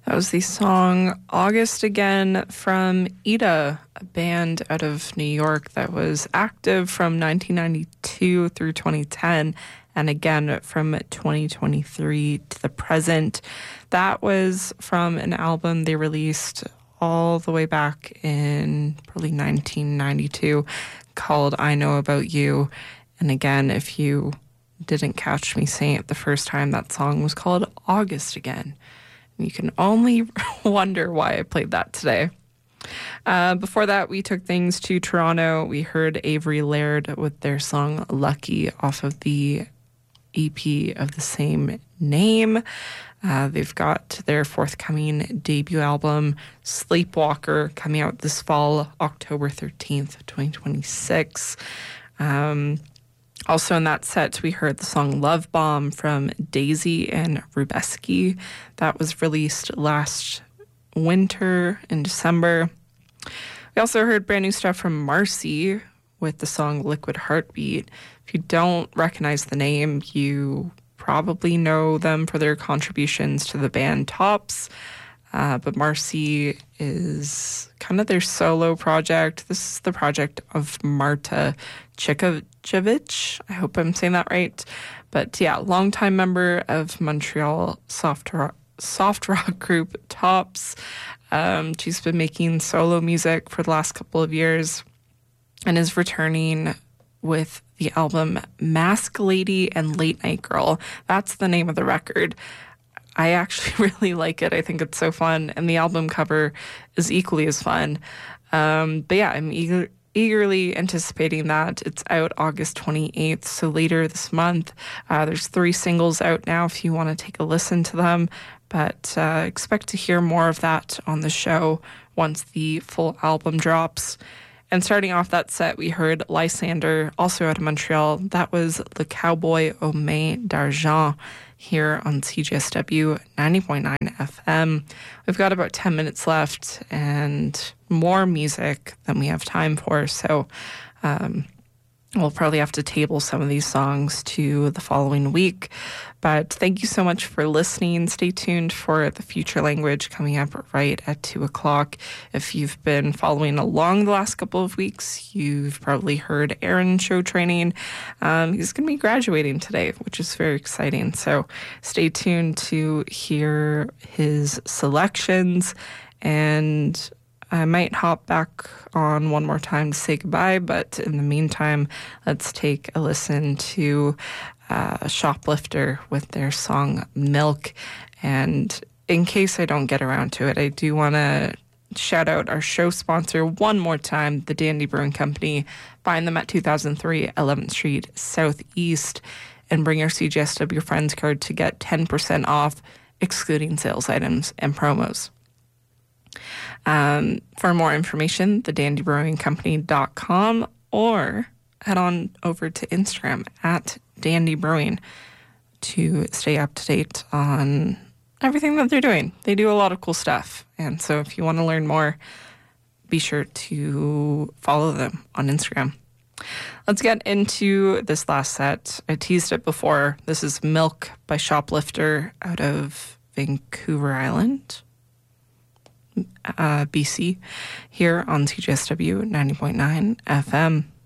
That was the song August Again from Ida, a band out of New York that was active from 1992 through 2010, and again from 2023 to the present. That was from an album they released all the way back in probably 1992 called I Know About You. And again, if you didn't catch me saying it the first time, that song was called August Again. You can only wonder why I played that today. Before that, we took things to Toronto. We heard Avery Laird with their song Lucky off of the EP of the same name. They've got their forthcoming debut album, Sleepwalker, coming out this fall, October 13th, 2026. Also in that set, we heard the song Love Bomb from Daisy and Rubeski. That was released last winter in December. We also heard brand new stuff from Marcy with the song Liquid Heartbeat. If you don't recognize the name, you probably know them for their contributions to the band Tops. But Marcy is kind of their solo project. This is the project of Marta Chikojevic. I hope I'm saying that right. But yeah, longtime member of Montreal soft rock group Tops. She's been making solo music for the last couple of years and is returning with the album Mask Lady and Late Night Girl. That's the name of the record. I actually really like it. I think it's so fun. And the album cover is equally as fun. But yeah, I'm eagerly anticipating that. It's out August 28th, so later this month. There's 3 singles out now if you want to take a listen to them. But expect to hear more of that on the show once the full album drops. And starting off that set, we heard Lysander, also out of Montreal. That was Le Cowboy aux Mains d'Argent here on CJSW 90.9 FM. We've got about 10 minutes left and more music than we have time for. So we'll probably have to table some of these songs to the following week. But thank you so much for listening. Stay tuned for the Future Language coming up right at 2 o'clock. If you've been following along the last couple of weeks, you've probably heard Aaron show training. He's going to be graduating today, which is very exciting. So stay tuned to hear his selections, and I might hop back on one more time to say goodbye, but in the meantime, let's take a listen to Shoplifter with their song Milk. And in case I don't get around to it, I do want to shout out our show sponsor one more time, the Dandy Brewing Company. Find them at 2003 11th Street Southeast and bring your CJSW Friends card to get 10% off, excluding sales items and promos. For more information, thedandybrewingcompany.com, or head on over to Instagram at Dandy Brewing to stay up to date on everything that they're doing. They do a lot of cool stuff. And so if you want to learn more, be sure to follow them on Instagram. Let's get into this last set. I teased it before. This is Milk by Shoplifter out of Vancouver Island, BC, here on CJSW 90.9 FM.